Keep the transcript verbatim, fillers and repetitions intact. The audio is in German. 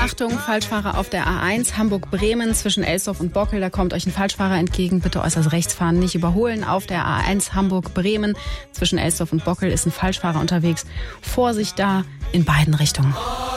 Achtung, Falschfahrer auf der A eins, Hamburg-Bremen zwischen Elsdorf und Bockel. Da kommt euch ein Falschfahrer entgegen. Bitte äußerst rechts fahren, nicht überholen. Auf der A eins, Hamburg-Bremen zwischen Elsdorf und Bockel ist ein Falschfahrer unterwegs. Vorsicht da in beiden Richtungen.